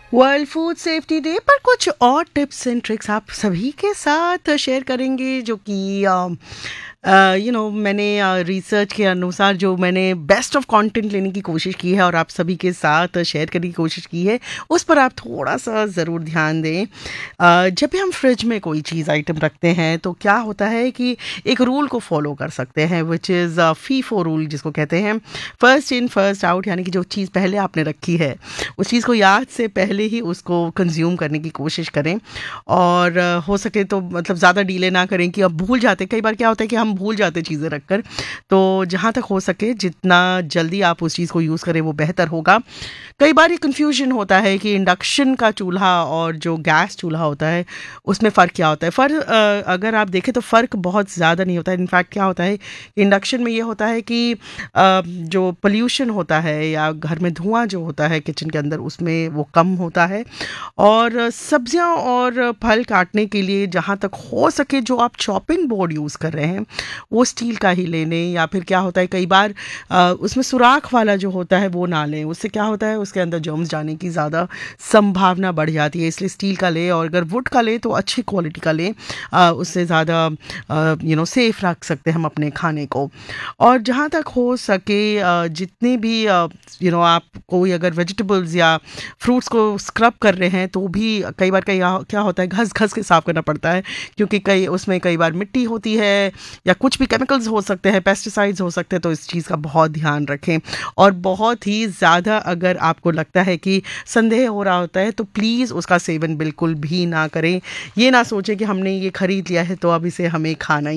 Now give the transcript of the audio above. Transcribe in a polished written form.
World food safety day पर कुछ और टिप्स एंड ट्रिक्स आप सभी के साथ शेयर करेंगे जो कि मैंने रिसर्च के अनुसार जो मैंने बेस्ट ऑफ कंटेंट लेने की कोशिश की है और आप सभी के साथ शेयर करने की कोशिश की है, उस पर आप थोड़ा सा ज़रूर ध्यान दें। जब भी हम फ्रिज में कोई चीज़ आइटम रखते हैं तो क्या होता है कि एक रूल को फॉलो कर सकते हैं, विच इज़ फीफो रूल जिसको कहते हैं, फर्स्ट इन फर्स्ट आउट। यानी कि जो चीज़ पहले आपने रखी है उस चीज़ को याद से पहले ही उसको कंज्यूम करने की कोशिश करें और हो सके तो मतलब ज़्यादा डीले ना करें कि अब भूल जाते। कई बार क्या होता है कि हम भूल जाते चीज़ें रखकर, तो जहाँ तक हो सके जितना जल्दी आप उस चीज़ को यूज़ करें वो बेहतर होगा। कई बार ये कन्फ्यूजन होता है कि इंडक्शन का चूल्हा और जो गैस चूल्हा होता है उसमें फ़र्क क्या होता है। अगर आप देखें तो फ़र्क बहुत ज़्यादा नहीं होता है। इनफैक्ट क्या होता है, इंडक्शन में ये होता है कि जो पोल्यूशन होता है या घर में धुआं जो होता है किचन के अंदर, उसमें वो कम होता है। और सब्जियां और फल काटने के लिए जहाँ तक हो सके जो आप चॉपिंग बोर्ड यूज़ कर रहे हैं वो स्टील का ही ले लें, या फिर क्या होता है कई बार उसमें सुराख वाला जो होता है वो ना लें। उससे क्या होता है, उसके अंदर जर्म्स जाने की ज़्यादा संभावना बढ़ जाती है। इसलिए स्टील का ले, और अगर वुड का ले तो अच्छी क्वालिटी का ले, उससे ज़्यादा सेफ़ रख सकते हैं हम अपने खाने को। और जहाँ तक हो सके जितने भी आप कोई अगर वेजिटेबल्स या फ्रूट्स को स्क्रब कर रहे हैं तो भी कई बार क्या होता है, घस घस के साफ़ करना पड़ता है, क्योंकि उसमें कई बार मिट्टी होती है या कुछ भी केमिकल्स हो सकते हैं, पेस्टिसाइड्स हो सकते हैं। तो इस चीज़ का बहुत ध्यान रखें। और बहुत ही ज़्यादा अगर आपको लगता है कि संदेह हो रहा होता है तो प्लीज़ उसका सेवन बिल्कुल भी ना करें। ये ना सोचें कि हमने ये ख़रीद लिया है तो अब इसे हमें खाना